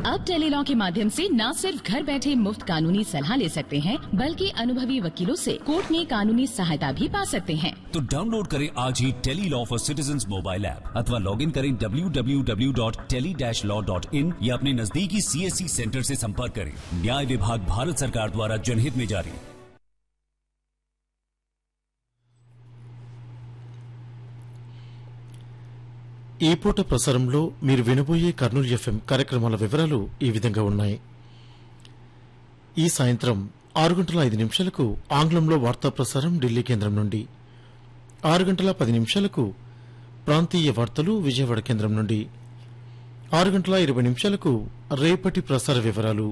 अब टेलीलॉ के माध्यम से न सिर्फ घर बैठे मुफ्त कानूनी सलाह ले सकते हैं, बल्कि अनुभवी वकीलों से कोर्ट में कानूनी सहायता भी पा सकते हैं। तो डाउनलोड करें आज ही Tele-Law for citizens mobile app अथवा लॉग इन करें www.tele-law.in या अपने नजदीकी CSC सेंटर से संपर्क करें। न्याय विभाग भारत सरकार द्वारा जनहित में जारी। ఈ పూట ప్రసారంలో మీరు వినబోయే కర్నూలు ఎఫ్ఎం కార్యక్రమాల వివరాలు ఈ విధంగా ఉన్నాయి. ఈ సాయంత్రం 6:05 ఆంగ్లంలో వార్తా ప్రసారం ఢిల్లీ కేంద్రం నుండి, 6:10 ప్రాంతీయ వార్తలు విజయవాడ కేంద్రం నుండి, 6:20 రేపటి ప్రసార వివరాలు,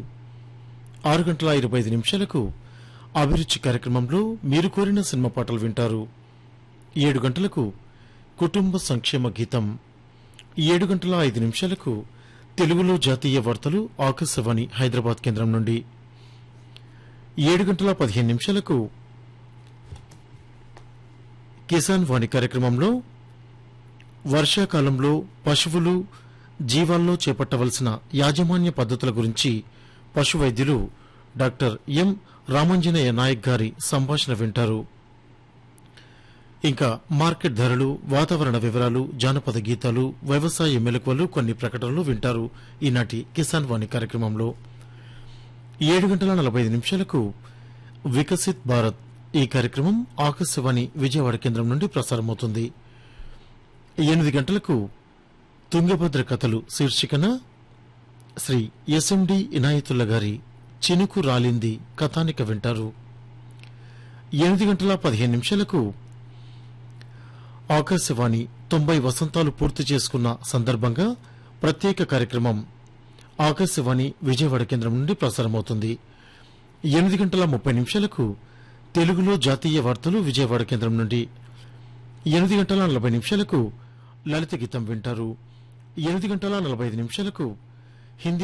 6:25 అభిరుచి కార్యక్రమంలో మీరు కోరిన సినిమా పాటలు వింటారు. 7 గంటలకు కుటుంబ సంక్షేమ గీతం, 7:05 తెలుగులో జాతీయ వార్తలు ఆకాశవాణి హైదరాబాద్ కేంద్రం నుండి, 7:15 కిసాన్ వాణి కార్యక్రమంలో వర్షాకాలంలో పశువులు జీవాల్లో చేపట్టవలసిన యాజమాన్య పద్ధతుల గురించి పశు వైద్యులు డాక్టర్ ఎం రామాంజనేయ నాయక్ గారి సంభాషణ వింటారు. ఇంకా మార్కెట్ ధరలు, వాతావరణ వివరాలు, జానపద గీతాలు, వ్యవసాయ మెలకువలు, కొన్ని ప్రకటనలు వింటారు ఈనాటి కిసాన్ వాణి కార్యక్రమంలో. 7:45 వికసిత్ భారత్ ఈ కార్యక్రమం ఆకాశవాణి విజయవాడ కేంద్రం నుండి ప్రసారమవుతుంది. 8 గంటలకు తుంగభద్ర కథలు శీర్షికన శ్రీ ఎస్ఎండి ఇనాయతుల్లా గారి చినుకు రాలింది కథానిక వింటారు. 8:15 ఆకాశవాణి 90 వసంతాలు పూర్తి చేసుకున్న సందర్భంగా ప్రత్యేక కార్యక్రమం ఆకాశవాణి విజయవాడ కేంద్రం నుండి ప్రసారమవుతుంది. 8:30 తెలుగులో జాతీయ వార్తలు విజయవాడ కేంద్రం నుండి, 8:40 లలిత గీతం వింటారు. 8:45 హిందీ